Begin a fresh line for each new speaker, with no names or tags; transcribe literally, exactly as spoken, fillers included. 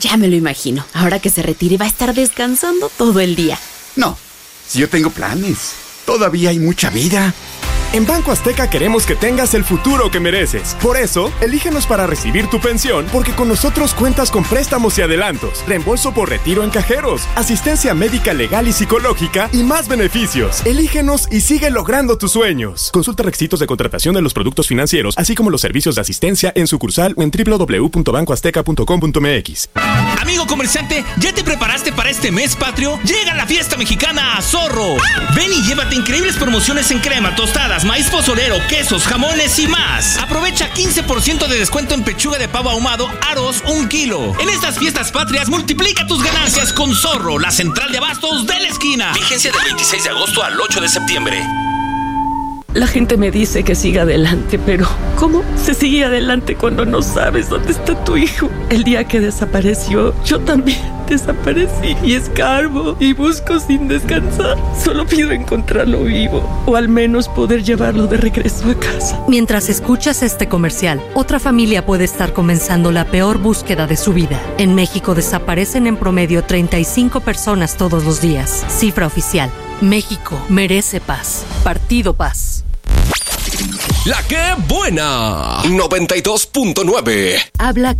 Ya me lo imagino. Ahora que se retire va a estar descansando todo el día.
No, si yo tengo planes. Todavía hay mucha vida.
En Banco Azteca queremos que tengas el futuro que mereces. Por eso, elígenos para recibir tu pensión, porque con nosotros cuentas con préstamos y adelantos, reembolso por retiro en cajeros, asistencia médica legal y psicológica y más beneficios. Elígenos y sigue logrando tus sueños. Consulta requisitos de contratación de los productos financieros, así como los servicios de asistencia en sucursal o en doble u doble u doble u punto banco azteca punto com punto m x.
Amigo comerciante, ¿ya te preparaste para este mes patrio? Llega la fiesta mexicana a Zorro. Ven y llévate increíbles promociones en crema, tostadas, maíz pozolero, quesos, jamones y más. Aprovecha quince por ciento de descuento en pechuga de pavo ahumado, aros, un kilo. En estas fiestas patrias, multiplica tus ganancias con Zorro, la central de abastos de la esquina. Vigencia del veintiséis de agosto al ocho de septiembre.
La gente me dice que siga adelante, pero ¿cómo se sigue adelante cuando no sabes dónde está tu hijo? El día que desapareció, yo también desaparecí y escarbo y busco sin descansar. Solo pido encontrarlo vivo o al menos poder llevarlo de regreso a casa.
Mientras escuchas este comercial, otra familia puede estar comenzando la peor búsqueda de su vida. En México desaparecen en promedio treinta y cinco personas todos los días. Cifra oficial. México merece paz. Partido Paz.
La que buena. noventa y dos punto nueve.
Habla